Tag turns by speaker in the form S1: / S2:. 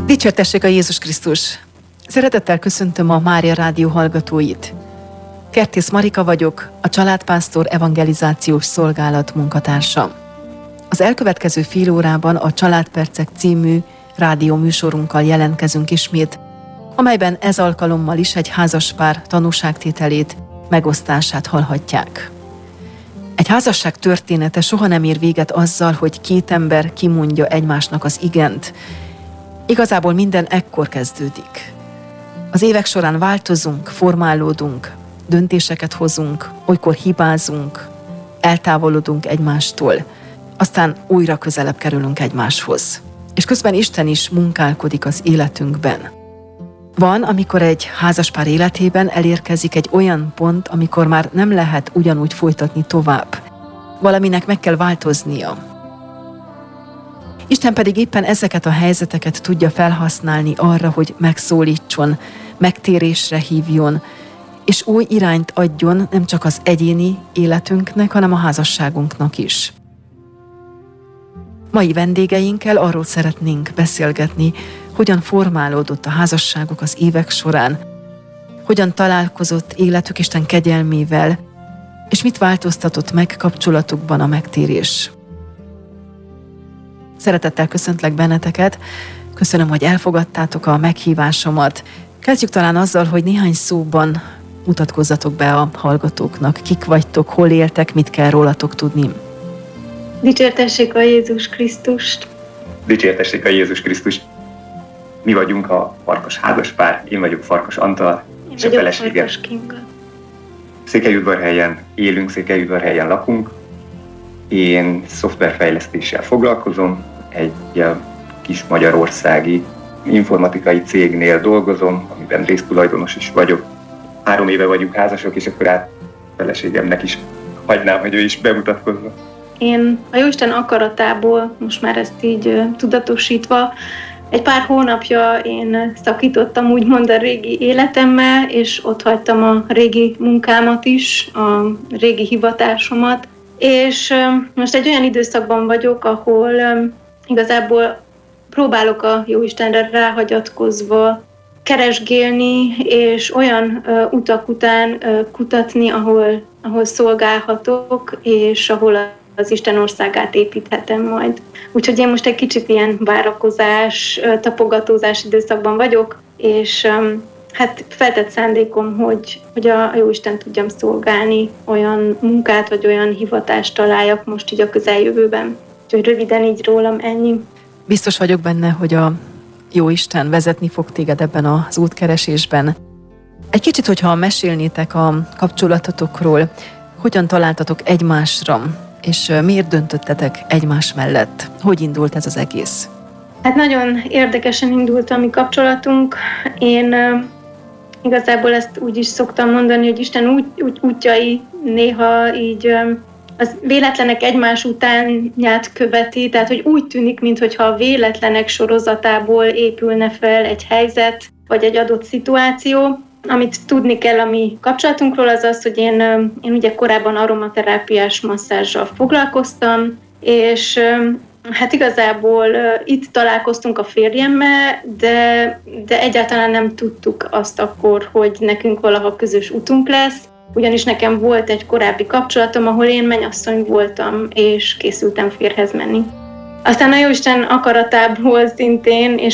S1: Dicsértessék a Jézus Krisztus! Szeretettel köszöntöm a Mária Rádió hallgatóit. Kertész Marika vagyok, a Családpásztor Evangelizációs Szolgálat munkatársa. Az elkövetkező fél órában a Családpercek című rádióműsorunkkal jelentkezünk ismét, amelyben ez alkalommal is egy házaspár tanúságtételét, megosztását hallhatják. Egy házasság története soha nem ér véget azzal, hogy két ember kimondja egymásnak az igent. Igazából minden ekkor kezdődik. Az évek során változunk, formálódunk, döntéseket hozunk, olykor hibázunk, eltávolodunk egymástól, aztán újra közelebb kerülünk egymáshoz. És közben Isten is munkálkodik az életünkben. Van, amikor egy házaspár életében elérkezik egy olyan pont, amikor már nem lehet ugyanúgy folytatni tovább. Valaminek meg kell változnia. Isten pedig éppen ezeket a helyzeteket tudja felhasználni arra, hogy megszólítson, megtérésre hívjon, és új irányt adjon nem csak az egyéni életünknek, hanem a házasságunknak is. Mai vendégeinkkel arról szeretnénk beszélgetni, hogyan formálódott a házasságuk az évek során, hogyan találkozott életük Isten kegyelmével, és mit változtatott meg kapcsolatukban a megtérés. Szeretettel köszöntlek benneteket, köszönöm, hogy elfogadtátok a meghívásomat. Kezdjük talán azzal, hogy néhány szóban mutatkozzatok be a hallgatóknak. Kik vagytok, hol éltek, mit kell rólatok tudni?
S2: Dicsértessék a Jézus Krisztust!
S3: Dicsértessék a Jézus Krisztust! Mi vagyunk a Farkas házaspár, én vagyok Farkas Antal, és a feleségem.
S2: Farkas Kinga.
S3: Székelyudvarhelyen élünk, Székelyudvarhelyen lakunk. Én szoftverfejlesztéssel foglalkozom, egy kis magyarországi informatikai cégnél dolgozom, amiben résztulajdonos is vagyok. 3 éve vagyunk házasok, és akkor át feleségemnek is hagynám, hogy ő is bemutatkozzon.
S2: Én a Jóisten akaratából, most már ezt így tudatosítva, egy pár hónapja én szakítottam úgymond a régi életemmel, és ott hagytam a régi munkámat is, a régi hivatásomat. És most egy olyan időszakban vagyok, ahol igazából próbálok a Jóistenre ráhagyatkozva keresgélni, és olyan utak után kutatni, ahol szolgálhatok, és ahol az Isten országát építhetem majd. Úgyhogy én most egy kicsit ilyen várakozás, tapogatózás időszakban vagyok, és hát feltett szándékom, hogy a Jóisten tudjam szolgálni, olyan munkát vagy olyan hivatást találjak most így a közeljövőben. Úgyhogy röviden így rólam ennyi.
S1: Biztos vagyok benne, hogy a Jóisten vezetni fog téged ebben az útkeresésben. Egy kicsit, hogyha mesélnétek a kapcsolatotokról, hogyan találtatok egymásra, és miért döntöttetek egymás mellett? Hogy indult ez az egész?
S2: Hát nagyon érdekesen indult a mi kapcsolatunk. Én igazából ezt úgy is szoktam mondani, hogy Isten útjai néha így az véletlenek egymás utánját követi, tehát hogy úgy tűnik, mintha a véletlenek sorozatából épülne fel egy helyzet, vagy egy adott szituáció. Amit tudni kell a mi kapcsolatunkról, az az, hogy én ugye korábban aromaterápiás masszázsal foglalkoztam, és hát igazából itt találkoztunk a férjemmel, de egyáltalán nem tudtuk azt akkor, hogy nekünk valaha közös utunk lesz, ugyanis nekem volt egy korábbi kapcsolatom, ahol én mennyasszony voltam, és készültem férjhez menni. Aztán a Jóisten akaratából szintén, és